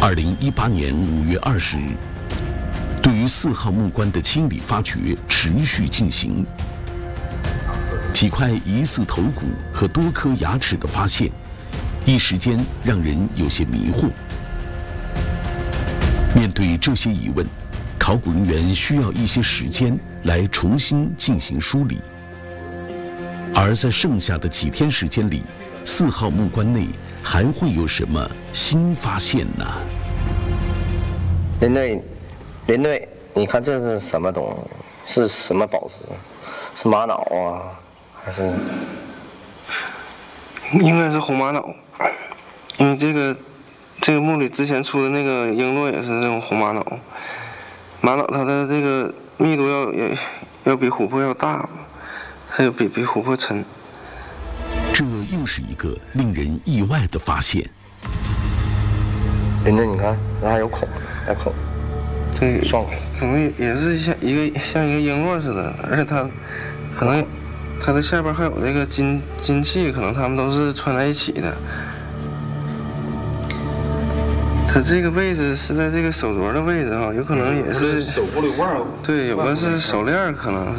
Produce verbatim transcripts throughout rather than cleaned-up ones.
二零一八年五月二十日，对于四号木棺的清理发掘持续进行。几块疑似头骨和多颗牙齿的发现，一时间让人有些迷惑。面对这些疑问，考古人员需要一些时间来重新进行梳理。而在剩下的几天时间里，四号木棺内还会有什么新发现呢？ 林队，林队，你看这是什么东西？是什么宝石？是玛瑙啊，还是？ 应该是红玛瑙，因为这个这个墓里之前出的那个璎珞也是这种红玛瑙。玛瑙它的这个密度要要要比琥珀要大，还有比比琥珀沉。 这又是一个令人意外的发现。 林队，你看，这还有孔，还有孔， 对， 双孔， 可能也是像一个像一个璎珞似的，而且它可能它的下边还有这个金金器，可能它们都是串在一起的。它这个位置是在这个手镯的位置哈，有可能也是手骨里腕。 对，有的是手链，可能是。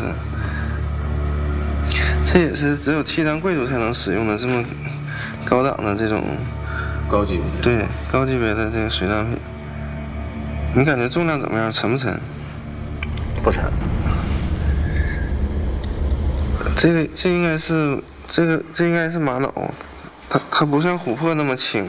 这也是只有契丹贵族才能使用的这么高档的这种高级别， 对高级别的这个随葬品。你感觉重量怎么样？沉不沉？ 不沉。 这个这应该是这个这应该是玛瑙，它它不像琥珀那么轻。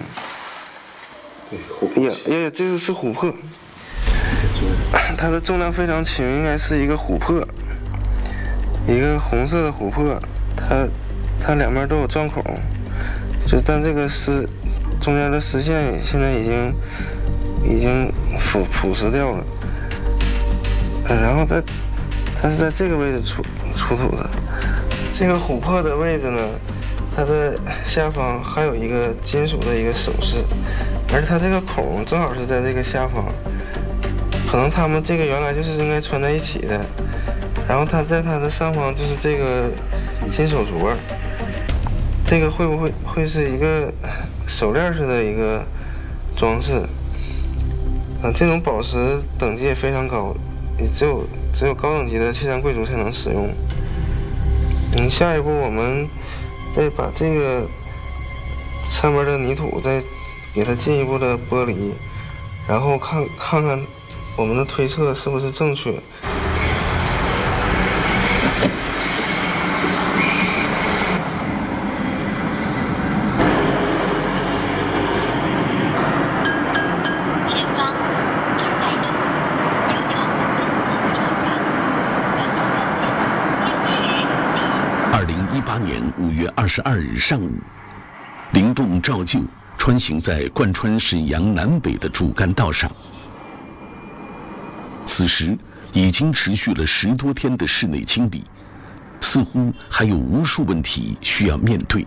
也也这个是琥珀，它的重量非常轻，应该是一个琥珀，一个红色的琥珀，它它两边都有钻孔，就但这个丝中间的丝线现在已经已经腐腐蚀掉了，呃，然后在它是在这个位置出出土的，这个琥珀的位置呢，它的下方还有一个金属的一个首饰。而它这个孔正好是在这个下方，可能他们这个原来就是应该穿在一起的，然后它在它的上方就是这个金手镯，这个会不会会是一个手链式的一个装饰？啊，这种宝石等级也非常高，也只有只有高等级的契丹贵族才能使用。嗯，下一步我们再把这个上面的泥土再给它进一步的剥离，然后看看看我们的推测是不是正确。 前方二百米，右转五分自行车线，本路段限速六十公里。 二零一八年五月二十二日上午，灵动照旧穿行在贯穿沈阳南北的主干道上。此时已经持续了十多天的室内清理，似乎还有无数问题需要面对。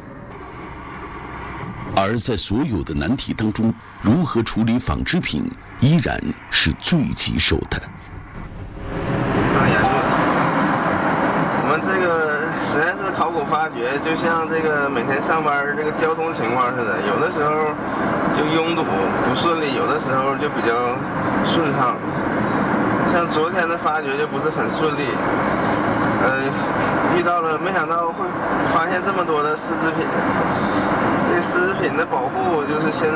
而在所有的难题当中，如何处理纺织品依然是最棘手的。 非常严重。我们这个实验室考古发掘，就像这个每天上班这个交通情况似的，有的时候就拥堵不顺利，有的时候就比较顺畅。像昨天的发掘就不是很顺利，呃，遇到了，没想到会发现这么多的丝织品。这个丝织品的保护就是现在。